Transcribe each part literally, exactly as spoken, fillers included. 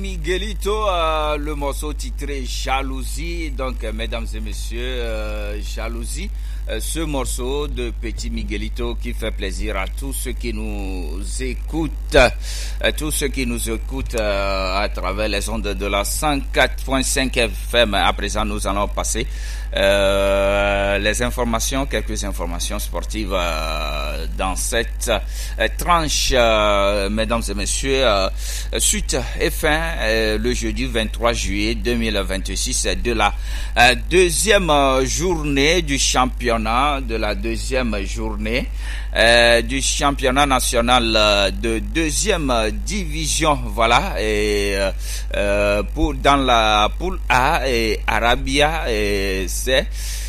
Miguelito, euh, le morceau titré Jalousie. Donc, euh, mesdames et messieurs, euh, Jalousie, euh, ce morceau de Petit Miguelito qui fait plaisir à tous ceux qui nous écoutent, à tous ceux qui nous écoutent euh, à travers les ondes de la cent quatre point cinq F M. À présent, nous allons passer euh, les informations, quelques informations sportives euh, dans cette euh, tranche, euh, mesdames et messieurs. Euh, suite et fin euh, le jeudi vingt-trois juillet deux mille vingt-six de la euh, deuxième journée du championnat, de la deuxième journée euh, du championnat national euh, de deuxième division. Voilà, et euh, pour dans la poule A, et Arabia et c'est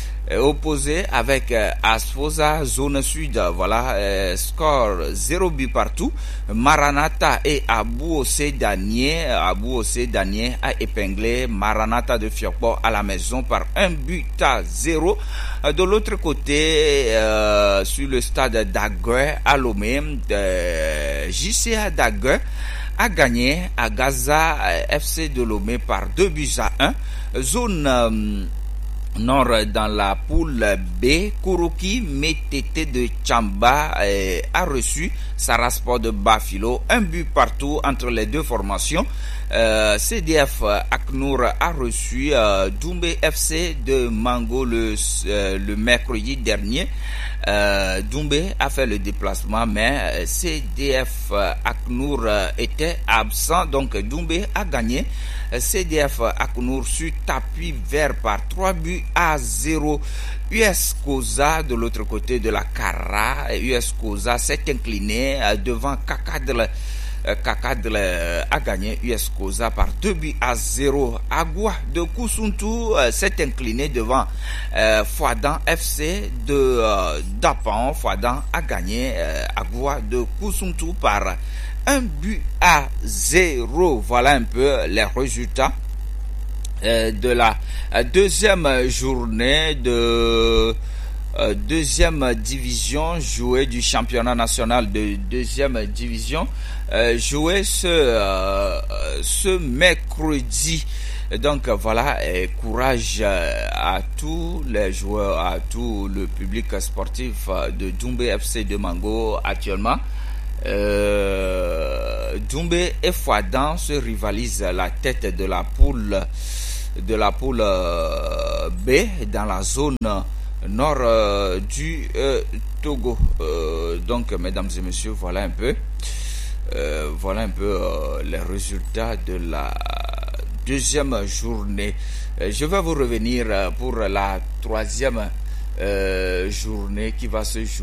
opposé avec euh, Asfosa zone sud. Voilà, euh, score zéro but partout. Maranatha et Abou Danier Abou Danier a épinglé Maranatha de Fiokpo à la maison par un but à zéro. De l'autre côté, euh, sur le stade d'Aguer à Lomé, euh, J C A d'Aguer a gagné à Gaza F C de Lomé par deux buts à un. Zone euh, Nord dans la poule B, Kuroki Metete de Chamba euh, a reçu Sarasport de Bafilo, un but partout entre les deux formations. Euh, C D F Aknour a reçu euh, Doumbé F C de Mango le, euh, le mercredi dernier. Euh, Doumbé a fait le déplacement, mais C D F Aknour était absent, donc Doumbé a gagné. C D F Aknour sur tapis vert par trois buts à zéro. U S Koza de l'autre côté de la Kara, U S Koza s'est incliné devant Kakadle. Kakadle a gagné U S Koza par deux buts à zéro. Agua de Kusuntu euh, s'est incliné devant euh, Fouadan F C de euh, Dapan. Fouadan a gagné euh, Agua de Kusuntu par un but à zéro. Voilà un peu les résultats euh, de la deuxième journée de euh, deuxième division jouée du championnat national de deuxième division, euh, joué ce euh, ce mercredi. Donc voilà, et courage à tous les joueurs, à tout le public sportif de Doumbé F C de Mango actuellement. Euh, Doumbé et Fouadan se rivalisent la tête de la poule de la poule euh, B dans la zone nord euh, du euh, Togo. Euh, donc, mesdames et messieurs, voilà un peu, euh, voilà un peu euh, les résultats de la deuxième journée. Euh, je vais vous revenir pour la troisième euh, journée qui va se jouer